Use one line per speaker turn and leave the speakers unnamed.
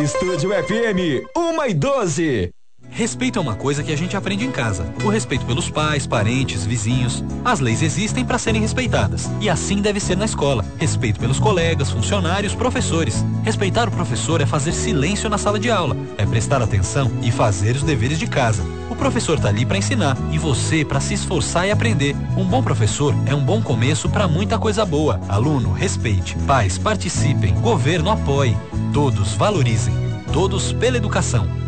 Estúdio FM 1:12.
Respeito é uma coisa que a gente aprende em casa. O respeito pelos pais, parentes, vizinhos. As leis existem para serem respeitadas. E assim deve ser na escola. Respeito pelos colegas, funcionários, professores. Respeitar o professor é fazer silêncio na sala de aula. É prestar atenção e fazer os deveres de casa. O professor tá ali para ensinar e você para se esforçar e aprender. Um bom professor é um bom começo para muita coisa boa. Aluno, respeite. Pais, participem. Governo, apoie. Todos valorizem. Todos pela educação.